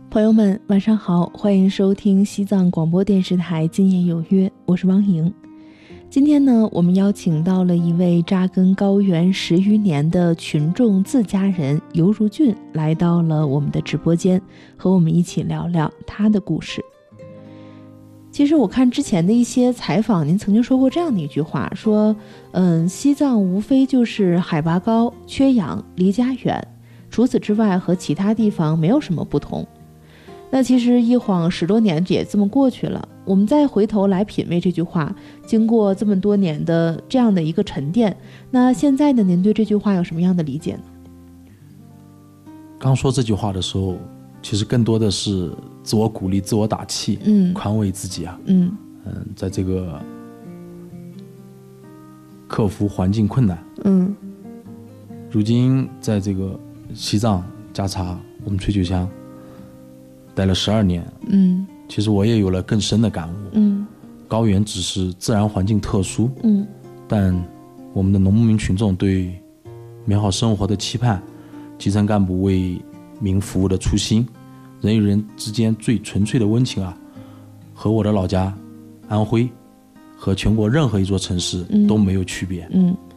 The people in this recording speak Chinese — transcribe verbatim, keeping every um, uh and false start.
朋友们晚上好，欢迎收听西藏广播电视台今夜有约，我是汪莹。今天呢，我们邀请到了一位扎根高原十余年的群众自家人尤如俊，来到了我们的直播间，和我们一起聊聊他的故事。其实我看之前的一些采访，您曾经说过这样的一句话，说嗯，西藏无非就是海拔高、缺氧、离家远，除此之外和其他地方没有什么不同。那其实一晃十多年也这么过去了，我们再回头来品味这句话，经过这么多年的这样的一个沉淀，那现在呢，您对这句话有什么样的理解呢？ 刚说这句话的时候，其实更多的是自我鼓励、自我打气， 嗯， 宽慰自己啊， 嗯嗯，在这个克服环境困难， 嗯， 如今在这个西藏加查我们吹九乡待了十二年， 嗯， 其实我也有了更深的感悟， 嗯， 高原只是自然环境特殊， 嗯， 但我们的农牧民群众对美好生活的期盼，基层干部为民服务的初心，人与人之间最纯粹的温情啊，和我的老家安徽和全国任何一座城市都没有区别。 嗯，嗯